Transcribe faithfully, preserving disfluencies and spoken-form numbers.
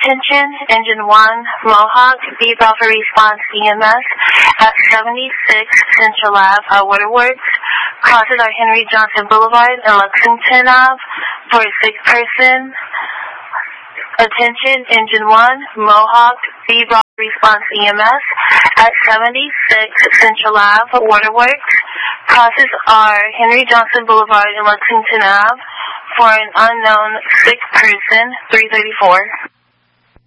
Attention, Engine one, Mohawk, deep alpha response E M S at seventy-six Central Ave, uh, Waterworks, crosses our Henry Johnson Boulevard and Lexington Ave for a sick person. Attention, Engine one, Mohawk, deep alpha response E M S at seventy-six Central Ave, Waterworks, crosses our Henry Johnson Boulevard and Lexington Ave for an unknown sick person, three thirty-four.